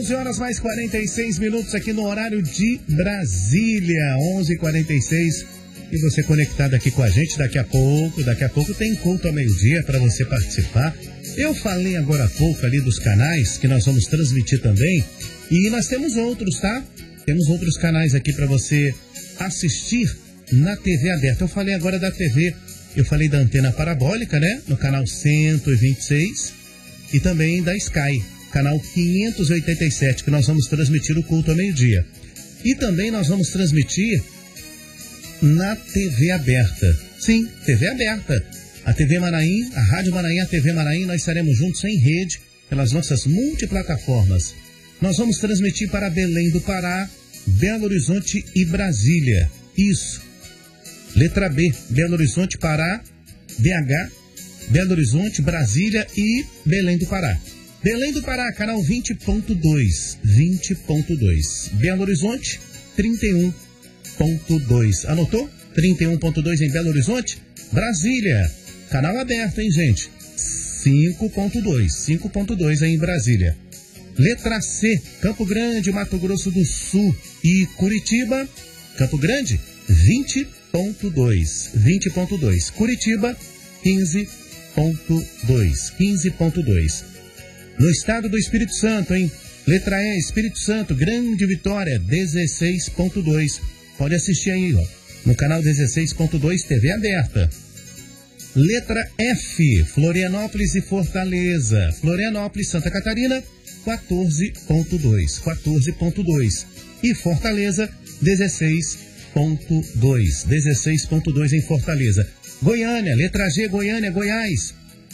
11 horas mais 46 minutos aqui no horário de Brasília, 11h46. E você conectado aqui com a gente, daqui a pouco tem culto ao meio-dia para você participar. Eu falei agora há pouco ali dos canais que nós vamos transmitir também. E nós temos outros, tá? Temos outros canais aqui para você assistir na TV aberta. Eu falei agora da TV, eu falei da antena parabólica, né? No canal 126 e também da Sky, canal 587, que nós vamos transmitir o culto ao meio-dia. E também nós vamos transmitir na TV aberta. Sim, TV aberta. A TV Manaim, a Rádio Manaim, a TV Manaim, nós estaremos juntos em rede pelas nossas multiplataformas. Nós vamos transmitir para Belém do Pará, Belo Horizonte e Brasília. Isso. Letra B, Belo Horizonte, Pará, BH, Belo Horizonte, Brasília e Belém do Pará. Belém do Pará, canal 20.2. Belo Horizonte, 31.2. Anotou? 31.2 em Belo Horizonte. Brasília, canal aberto, hein, gente? 5.2 aí em Brasília. Letra C, Campo Grande, Mato Grosso do Sul e Curitiba. Campo Grande, 20.2. Curitiba, 15.2. No estado do Espírito Santo, hein? Letra E, Espírito Santo, Grande Vitória, 16.2. Pode assistir aí, ó, no canal 16.2, TV aberta. Letra F, Florianópolis e Fortaleza. Florianópolis, Santa Catarina, 14.2. E Fortaleza, 16.2 em Fortaleza. Goiânia, letra G, Goiânia, Goiás,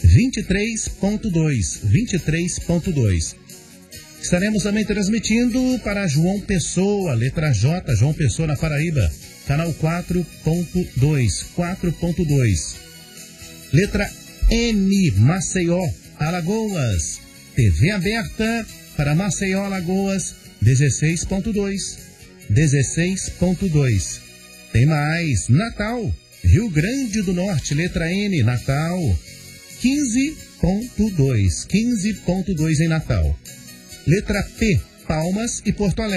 23.2. Estaremos também transmitindo para João Pessoa, letra J, João Pessoa na Paraíba, canal 4.2. Letra N, Maceió, Alagoas, TV aberta para Maceió, Alagoas, 16.2. Tem mais, Natal, Rio Grande do Norte, letra N, Natal, 15.2 em Natal. Letra P, Palmas e Porto Alegre.